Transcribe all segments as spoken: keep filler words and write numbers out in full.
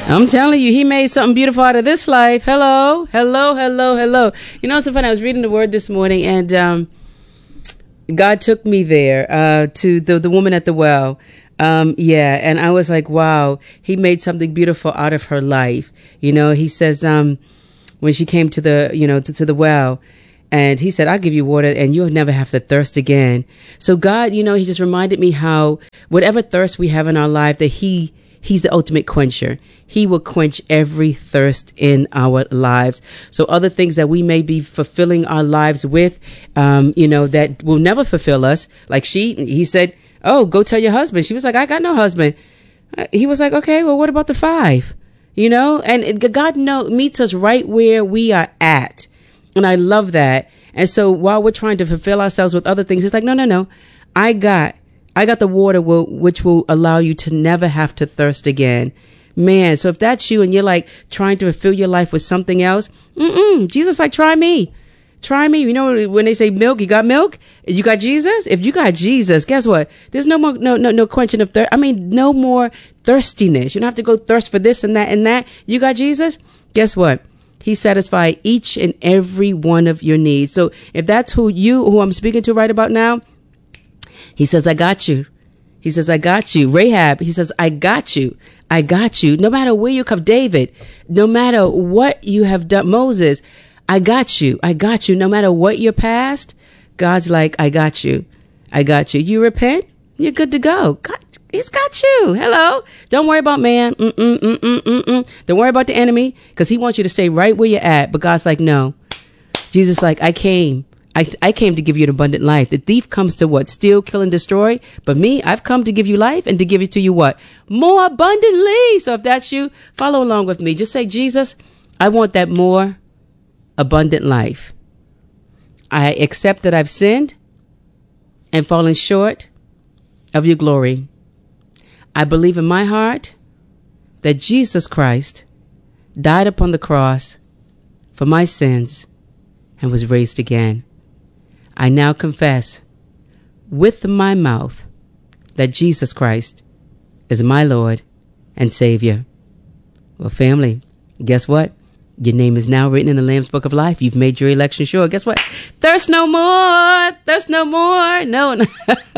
I'm telling you, he made something beautiful out of this life. Hello, hello, hello, hello. You know, it's so funny. I was reading the word this morning, and um, God took me there uh, to the, the woman at the well. Um, yeah, and I was like, wow, he made something beautiful out of her life. You know, he says um, when she came to the, you know, to, to the well, and he said, I'll give you water and you'll never have to thirst again. So God, you know, he just reminded me how whatever thirst we have in our life, that he He's the ultimate quencher. He will quench every thirst in our lives. So other things that we may be fulfilling our lives with, um, you know, that will never fulfill us. Like she, he said, oh, go tell your husband. She was like, I got no husband. He was like, okay, well, what about the five? You know, and it, God know, meets us right where we are at. And I love that. And so while we're trying to fulfill ourselves with other things, it's like, no, no, no, I got I got the water will, which will allow you to never have to thirst again. Man, so if that's you and you're like trying to fill your life with something else, mm-mm, Jesus like, try me. Try me. You know, when they say milk, you got milk? You got Jesus? If you got Jesus, guess what? There's no more, no, no, no quenching of thirst. I mean, no more thirstiness. You don't have to go thirst for this and that and that. You got Jesus? Guess what? He satisfied each and every one of your needs. So if that's who you, who I'm speaking to right about now, he says, I got you. He says, I got you. Rahab, he says, I got you. I got you. No matter where you come, David, no matter what you have done, Moses, I got you. I got you. No matter what your past, God's like, I got you. I got you. You repent, you're good to go. God, he's got you. Hello. Don't worry about man. Mm-mm, mm-mm, mm-mm. Don't worry about the enemy, because he wants you to stay right where you're at. But God's like, no. Jesus like, I came. I, I came to give you an abundant life. The thief comes to what? Steal, kill, and destroy. But me, I've come to give you life and to give it to you what? More abundantly. So if that's you, follow along with me. Just say, Jesus, I want that more abundant life. I accept that I've sinned and fallen short of your glory. I believe in my heart that Jesus Christ died upon the cross for my sins and was raised again. I now confess with my mouth that Jesus Christ is my Lord and Savior. Well, family, guess what? Your name is now written in the Lamb's Book of Life. You've made your election sure. Guess what? Thirst no more. Thirst no more. No. no.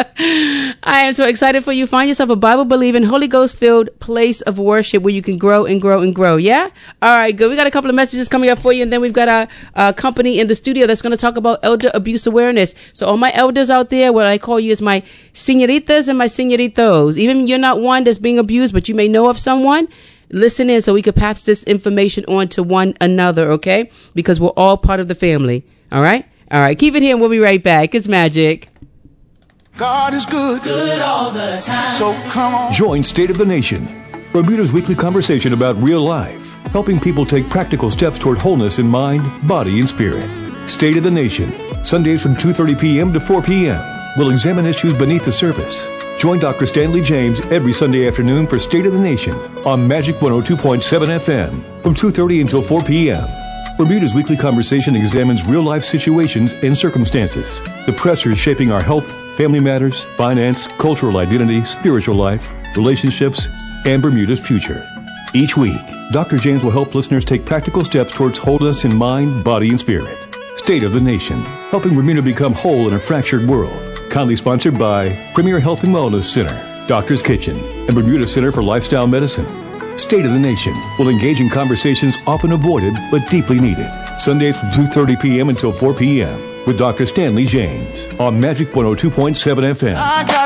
I am so excited for you. Find yourself a Bible-believing, Holy Ghost-filled place of worship where you can grow and grow and grow. Yeah? All right, good. We got a couple of messages coming up for you, and then we've got our uh, company in the studio that's going to talk about elder abuse awareness. So all my elders out there, what I call you is my señoritas and my señoritos. Even you're not one that's being abused, but you may know of someone. Listen in so we could pass this information on to one another, okay? Because we're all part of the family, all right? All right, keep it here and we'll be right back. It's magic. God is good. Good all the time. So come on. Join State of the Nation, Bermuda's weekly conversation about real life, helping people take practical steps toward wholeness in mind, body, and spirit. State of the Nation, Sundays from two thirty p.m. to four p.m. We'll examine issues beneath the surface. Join Doctor Stanley James every Sunday afternoon for State of the Nation on Magic one oh two point seven F M from two thirty until four p.m. Bermuda's weekly conversation examines real-life situations and circumstances, the pressures shaping our health, family matters, finance, cultural identity, spiritual life, relationships, and Bermuda's future. Each week, Doctor James will help listeners take practical steps towards wholeness in mind, body, and spirit. State of the Nation, helping Bermuda become whole in a fractured world. Kindly sponsored by Premier Health and Wellness Center, Doctor's Kitchen, and Bermuda Center for Lifestyle Medicine. State of the Nation will engage in conversations often avoided but deeply needed. Sundays from two thirty p.m. until four p.m. with Doctor Stanley James on Magic one oh two point seven F M.